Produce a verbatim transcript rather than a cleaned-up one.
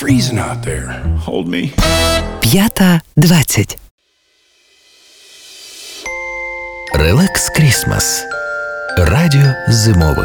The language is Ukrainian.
freezing out there. Hold me. П'ята двадцять. Релакс Крісмас. Радіо зимових.